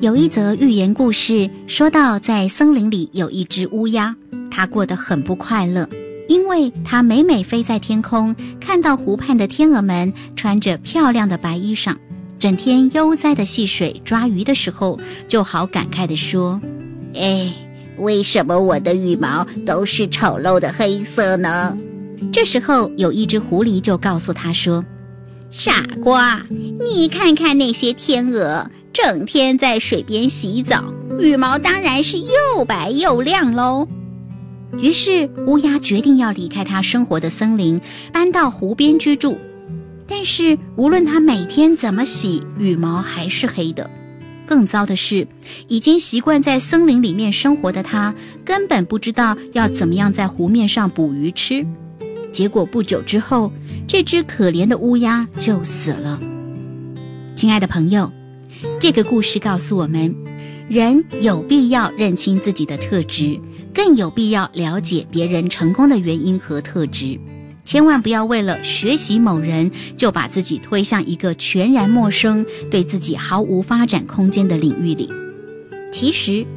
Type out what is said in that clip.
有一则寓言故事说到，在森林里有一只乌鸦，它过得很不快乐，因为它每每飞在天空，看到湖畔的天鹅们穿着漂亮的白衣裳，整天悠哉的戏水抓鱼的时候，就好感慨地说： 为什么我的羽毛都是丑陋的黑色呢？ 这时候有一只狐狸就告诉他说： 傻瓜，你看看那些天鹅，整天在水边洗澡，羽毛当然是又白又亮咯。 于是乌鸦决定要离开它生活的森林，搬到湖边居住。但是无论它每天怎么洗，羽毛还是黑的。更糟的是，已经习惯在森林里面生活的它，根本不知道要怎么样在湖面上捕鱼吃。结果不久之后，这只可怜的乌鸦就死了。亲爱的朋友，这个故事告诉我们，人有必要认清自己的特质，更有必要了解别人成功的原因和特质。千万不要为了学习某人，就把自己推向一个全然陌生、对自己毫无发展空间的领域里。其实